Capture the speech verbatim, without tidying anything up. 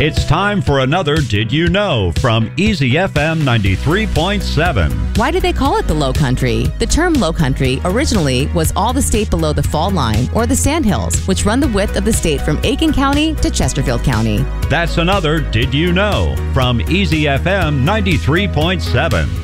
It's time for another Did You Know from Easy F M ninety-three point seven. Why do they call it the Low Country? The term Low Country originally was all the state below the fault line, or the Sandhills, which run the width of the state from Aiken County to Chesterfield County. That's another Did You Know from Easy F M ninety-three point seven.